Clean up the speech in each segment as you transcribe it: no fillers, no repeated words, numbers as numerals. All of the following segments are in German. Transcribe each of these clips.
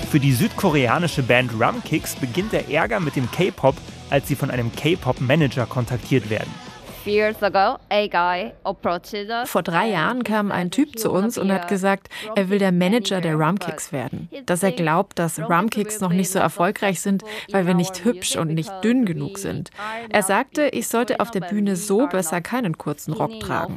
Für die südkoreanische Band Rumkicks beginnt der Ärger mit dem K-Pop, als sie von einem K-Pop-Manager kontaktiert werden. Vor 3 Jahren kam ein Typ zu uns und hat gesagt, er will der Manager der Rumkicks werden. Dass er glaubt, dass Rumkicks noch nicht so erfolgreich sind, weil wir nicht hübsch und nicht dünn genug sind. Er sagte, ich sollte auf der Bühne so besser keinen kurzen Rock tragen.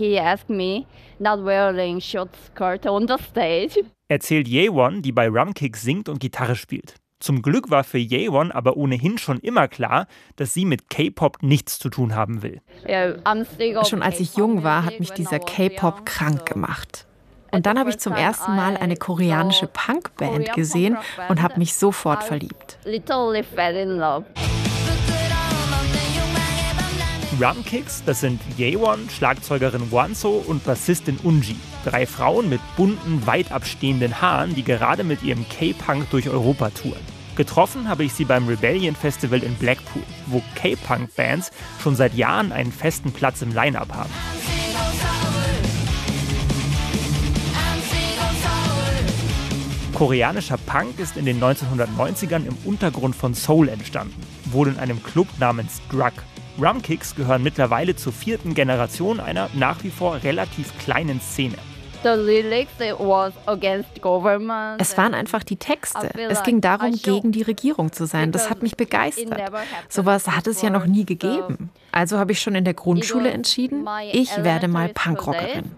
Erzählt Jaewon, die bei Rumkicks singt und Gitarre spielt. Zum Glück war für Jaewon aber ohnehin schon immer klar, dass sie mit K-Pop nichts zu tun haben will. Schon als ich jung war, hat mich dieser K-Pop krank gemacht. Und dann habe ich zum ersten Mal eine koreanische Punkband gesehen und habe mich sofort verliebt. Rumkicks, das sind Jaewon, Schlagzeugerin Wonso und Bassistin Unji. 3 Frauen mit bunten, weit abstehenden Haaren, die gerade mit ihrem K-Punk durch Europa touren. Getroffen habe ich sie beim Rebellion Festival in Blackpool, wo K-Punk-Bands schon seit Jahren einen festen Platz im Line-Up haben. Koreanischer Punk ist in den 1990ern im Untergrund von Seoul entstanden, wohl in einem Club namens Drug. Rumkicks gehören mittlerweile zur 4. Generation einer nach wie vor relativ kleinen Szene. Es waren einfach die Texte. Es ging darum, gegen die Regierung zu sein. Das hat mich begeistert. Sowas hat es ja noch nie gegeben. Also habe ich schon in der Grundschule entschieden, ich werde mal Punkrockerin.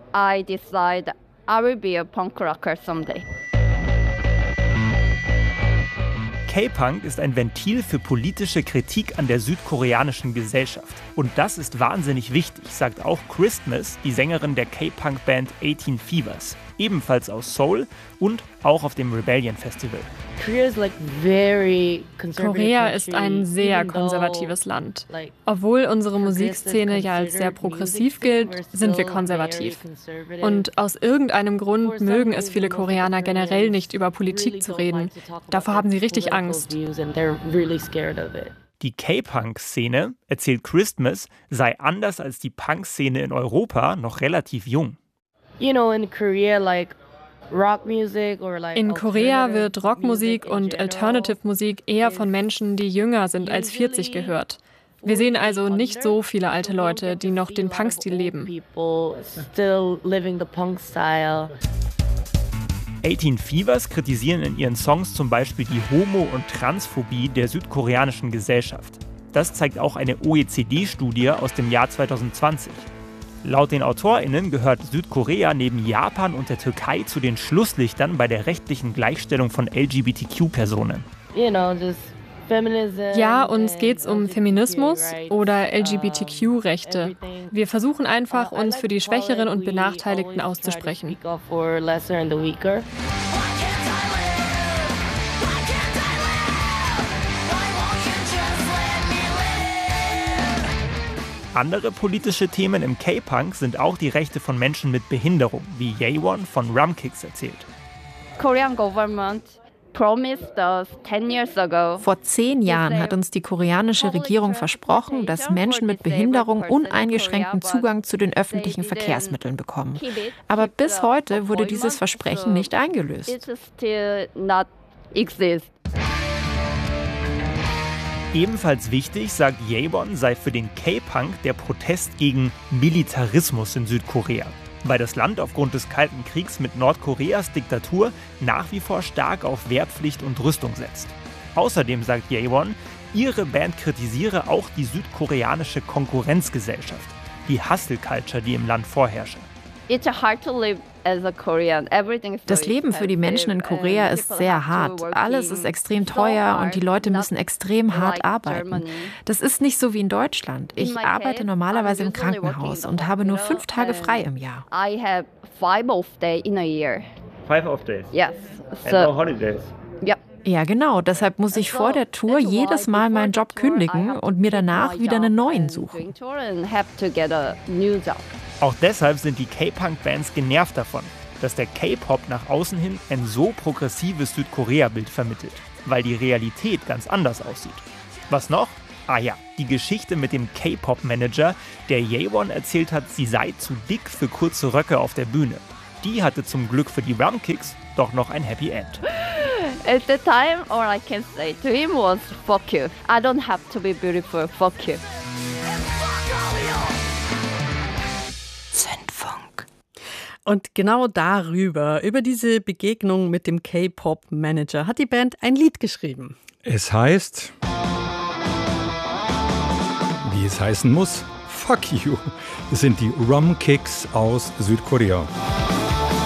K-Punk ist ein Ventil für politische Kritik an der südkoreanischen Gesellschaft. Und das ist wahnsinnig wichtig, sagt auch Christmas, die Sängerin der K-Punk-Band 18 Fevers. Ebenfalls aus Seoul und auch auf dem Rebellion Festival. Korea ist ein sehr konservatives Land. Obwohl unsere Musikszene ja als sehr progressiv gilt, sind wir konservativ. Und aus irgendeinem Grund mögen es viele Koreaner generell nicht, über Politik zu reden. Davor haben sie richtig Angst. Die K-Punk-Szene, erzählt Christmas, sei anders als die Punk-Szene in Europa noch relativ jung. In Korea wird Rockmusik und Alternative-Musik eher von Menschen, die jünger sind als 40, gehört. Wir sehen also nicht so viele alte Leute, die noch den Punk-Stil leben. 18 Fevers kritisieren in ihren Songs zum Beispiel die Homo- und Transphobie der südkoreanischen Gesellschaft. Das zeigt auch eine OECD-Studie aus dem Jahr 2020. Laut den AutorInnen gehört Südkorea neben Japan und der Türkei zu den Schlusslichtern bei der rechtlichen Gleichstellung von LGBTQ-Personen. Ja, uns geht's um Feminismus oder LGBTQ-Rechte. Wir versuchen einfach, uns für die Schwächeren und Benachteiligten auszusprechen. Andere politische Themen im K-Punk sind auch die Rechte von Menschen mit Behinderung, wie Jaewon von Rumkicks erzählt. Vor 10 Jahren hat uns die koreanische Regierung versprochen, dass Menschen mit Behinderung uneingeschränkten Zugang zu den öffentlichen Verkehrsmitteln bekommen. Aber bis heute wurde dieses Versprechen nicht eingelöst. Ebenfalls wichtig, sagt Jaewon, sei für den K-Punk der Protest gegen Militarismus in Südkorea, weil das Land aufgrund des Kalten Kriegs mit Nordkoreas Diktatur nach wie vor stark auf Wehrpflicht und Rüstung setzt. Außerdem sagt Jaewon, ihre Band kritisiere auch die südkoreanische Konkurrenzgesellschaft, die Hustle-Culture, die im Land vorherrsche. Das Leben für die Menschen in Korea ist sehr hart. Alles ist extrem teuer und die Leute müssen extrem hart arbeiten. Das ist nicht so wie in Deutschland. Ich arbeite normalerweise im Krankenhaus und habe nur 5 Tage frei im Jahr. 5 off days? Yes. And no holidays? Ja, genau. Deshalb muss ich vor der Tour jedes Mal meinen Job kündigen und mir danach wieder einen neuen suchen. Auch deshalb sind die K-Punk-Bands genervt davon, dass der K-Pop nach außen hin ein so progressives Südkorea-Bild vermittelt, weil die Realität ganz anders aussieht. Was noch? Ah ja, die Geschichte mit dem K-Pop-Manager, der Jaewon erzählt hat, sie sei zu dick für kurze Röcke auf der Bühne. Die hatte zum Glück für die Rumkicks doch noch ein Happy End. At the time, all I can say to him was, fuck you. I don't have to be beautiful, fuck you. Zündfunk. Und genau über diese Begegnung mit dem K-Pop-Manager, hat die Band ein Lied geschrieben. Es heißt, wie es heißen muss, Fuck You. Es sind die Rum Kicks aus Südkorea.